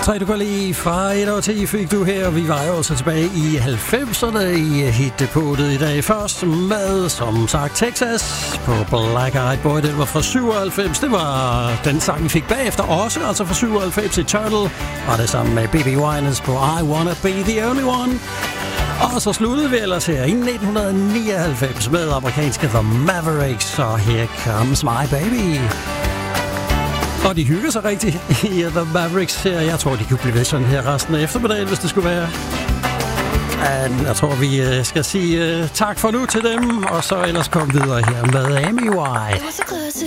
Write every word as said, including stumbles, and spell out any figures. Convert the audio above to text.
Tre du går lige fra et år til fik du her. Vi var jo også tilbage i halvfemserne i hitdepotet i dag. Først med, som sagt, Texas på Black Eyed Boy. Den var fra syvoghalvfems. Det var den sang, vi fik bagefter også, altså fra syvoghalvfems. Eternal var det sammen med B B Winans på I Wanna Be The Only One. Og så sluttede vi ellers her i nitten nioghalvfems med amerikanske The Mavericks. Og Here Comes My Baby. Og de hygger sig rigtig i The Mavericks her. Jeg tror, de kunne blive ved sådan her resten af eftermiddagen, hvis det skulle være. Men jeg tror, vi skal sige uh, tak for nu til dem, og så ellers komme videre her med Amy White.